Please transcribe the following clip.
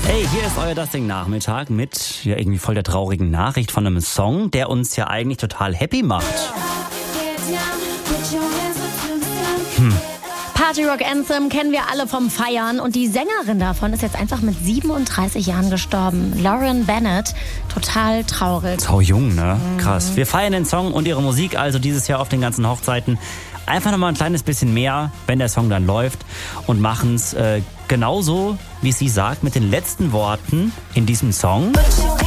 Hey, hier ist euer Das Ding-Nachmittag mit irgendwie voll der traurigen Nachricht von einem Song, der uns ja eigentlich total happy macht. Party Rock Anthem kennen wir alle vom Feiern und die Sängerin davon ist jetzt einfach mit 37 Jahren gestorben. Lauren Bennett, total traurig. Sau jung, ne? Krass. Wir feiern den Song und ihre Musik also dieses Jahr auf den ganzen Hochzeiten. Einfach nochmal ein kleines bisschen mehr, wenn der Song dann läuft, und machen es genauso, wie sie sagt, mit den letzten Worten in diesem Song.